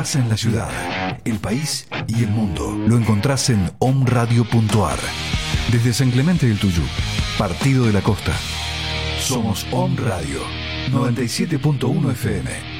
pasa en la ciudad, el país y el mundo lo encontrás en omradio.ar. Desde San Clemente del Tuyú, Partido de la Costa. Somos Om Radio 97.1 FM.